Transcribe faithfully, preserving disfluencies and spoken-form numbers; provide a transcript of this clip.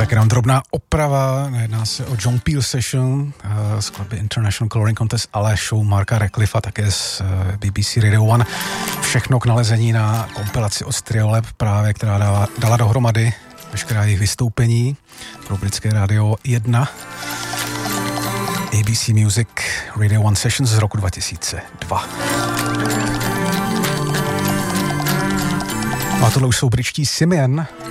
Tak jenom drobná oprava, nejedná se o John Peel Session uh, z skladby International Coloring Contest, ale show Marka Radcliffa, také z uh, B B C Radio One. Všechno k nalezení na kompilaci od Striolab právě, která dala, dala dohromady veškerá jejich vystoupení pro britské Radio jedna. A B C Music Radio One Sessions z roku dva tisíce dva. A tohle už jsou britští Simian.